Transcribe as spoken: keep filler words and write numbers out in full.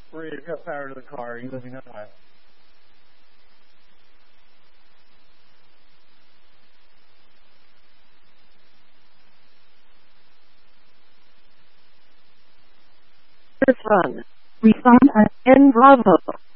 Maria, if you got power to the car, you let me know. Refund. Refund at N Bravo.